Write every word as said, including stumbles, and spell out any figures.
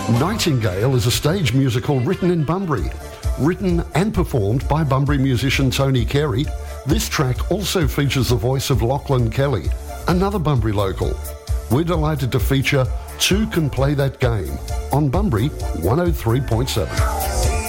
Nightingale is a stage musical written in Bunbury. Written and performed by Bunbury musician Tony Carey, this track also features the voice of Lachlan Kelly, another Bunbury local. We're delighted to feature Two Can Play That Game on Bunbury one oh three point seven.